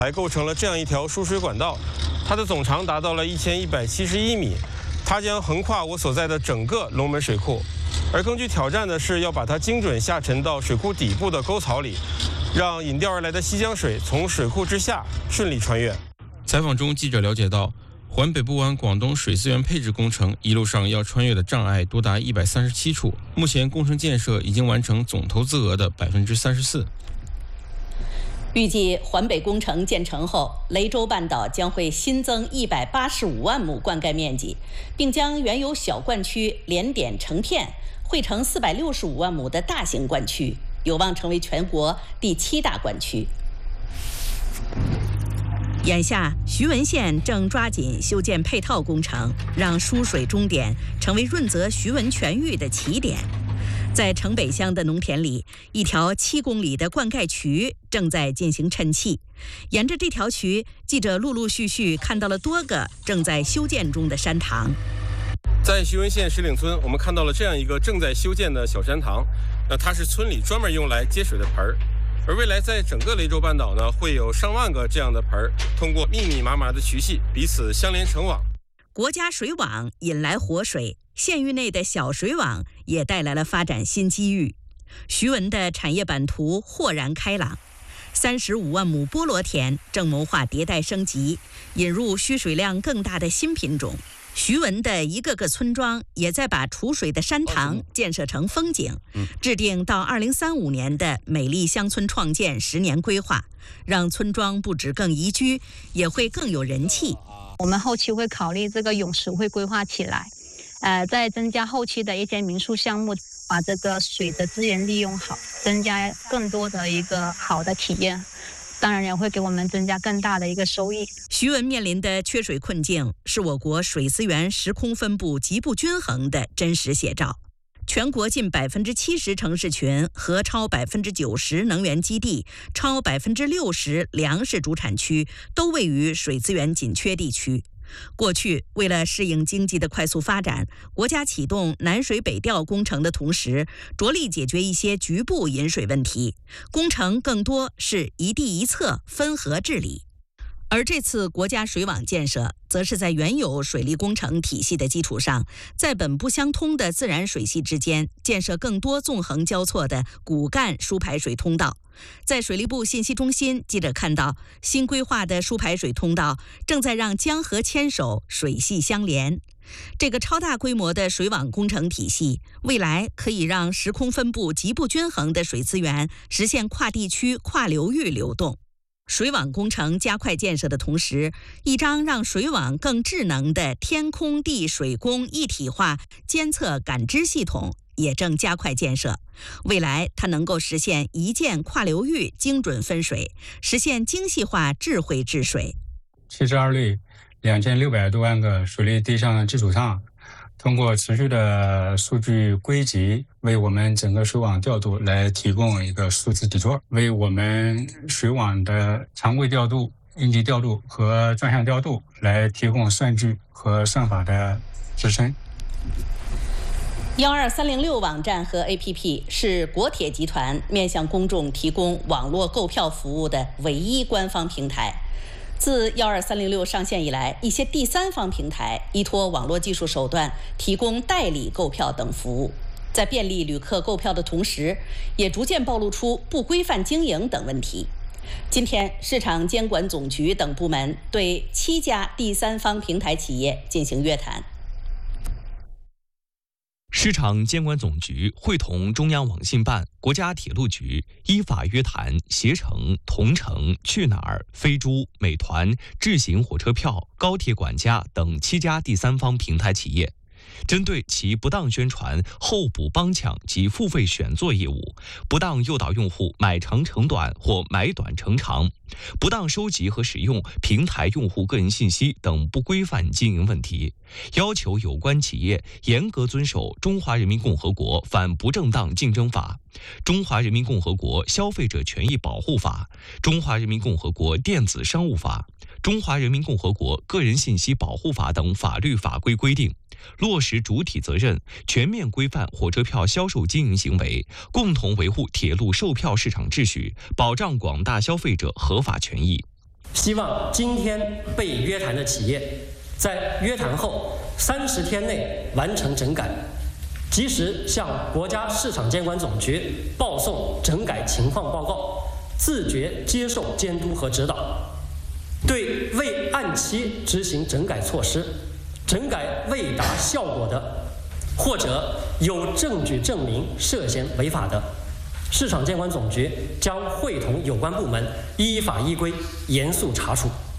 还构成了这样一条输水管道，它的总长达到了1171米，它将横跨我所在的整个龙门水库。而更具挑战的是要把它精准下沉到水库底部的沟槽里，让引调而来的西江水从水库之下顺利穿越。采访中，记者了解到，环北部湾广东水资源配置工程一路上要穿越的障碍多达137处，目前工程建设已经完成总投资额的34%。 预计环北工程建成后，雷州半岛将会新增185万亩灌溉面积，并将原有小灌区连点成片，汇成465万亩的大型灌区，有望成为全国第7大灌区。眼下，徐闻县正抓紧修建配套工程，让输水终点成为润泽徐闻全域的起点。在城北乡的农田里，一条7公里的灌溉渠正在进行汛气。沿着这条渠，记者陆陆续续看到了多个正在修建中的山塘。在徐闻县石岭村，我们看到了这样一个正在修建的小山塘，它是村里专门用来接水的盆儿。而未来在整个雷州半岛呢，会有上万个这样的盆儿，通过密密麻麻的渠系彼此相连成网。国家水网引来活水，县域内的小水网也带来了发展新机遇。徐闻的产业版图豁然开朗，35万亩菠萝田正谋划迭代升级，引入需水量更大的新品种。徐闻的一个个村庄也在把储水的山塘建设成风景，制定到2035年的美丽乡村创建10年规划，让村庄不止更宜居，也会更有人气。 我们后期会考虑这个泳池会规划起来，再增加后期的一些民宿项目，把这个水的资源利用好，增加更多的一个好的体验。当然也会给我们增加更大的一个收益。 徐闻面临的缺水困境，是我国水资源时空分布极不均衡的真实写照。全国近70%城市群和超90%能源基地、超60%粮食主产区都位于水资源紧缺地区。过去，为了适应经济的快速发展，国家启动南水北调工程的同时，着力解决一些局部饮水问题，工程更多是一地一策、分河治理。而这次国家水网建设，则是在原有水利工程体系的基础上，在本不相通的自然水系之间，建设更多纵横交错的骨干输排水通道。在水利部信息中心，记者看到新规划的输排水通道正在让江河牵手，水系相连。这个超大规模的水网工程体系，未来可以让时空分布极不均衡的水资源实现跨地区、跨流域流动。水网工程加快建设的同时，一张让水网更智能的天空地水工一体化监测感知系统也正加快建设。未来它能够实现一键跨流域精准分水，实现精细化智慧治水。 72类2600多万个水利对象的基础上，通过持续的数据归集，为我们整个水网调度来提供一个数字底座，为我们水网的常规调度、应急调度和专项调度来提供算据和算法的支撑。 12306网站和 APP 是国铁集团面向公众提供网络购票服务的唯一官方平台。自12306上线以来，一些第三方平台依托网络技术手段提供代理购票等服务，在便利旅客购票的同时，也逐渐暴露出不规范经营等问题。今天，市场监管总局等部门对7家第三方平台企业进行约谈。 市场监管总局会同中央网信办、国家铁路局依法约谈携程、同程、去哪儿、飞猪、美团、智行火车票、高铁管家等7家第三方平台企业，针对其不当宣传、候补帮抢及付费选座业务，不当诱导用户买长乘短或买短乘长，不当收集和使用平台用户个人信息等不规范经营问题，要求有关企业严格遵守《中华人民共和国反不正当竞争法》、《中华人民共和国消费者权益保护法》、《中华人民共和国电子商务法》、《中华人民共和国个人信息保护法》等法律法规规定，落实主体责任，全面规范火车票销售经营行为，共同维护铁路售票市场秩序，保障广大消费者合法权益。 希望今天被约谈的企业在约谈后30天内完成整改，及时向国家市场监管总局报送整改情况报告，自觉接受监督和指导。对未按期执行整改措施、整改未达效果的，或者有证据证明涉嫌违法的，市场监管总局将会同有关部门依法依规严肃查处。